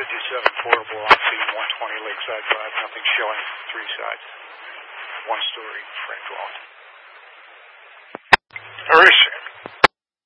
57 portable on C-120 Lakeside Drive. Nothing showing from 3 sides. 1-story frame dwelling. Irish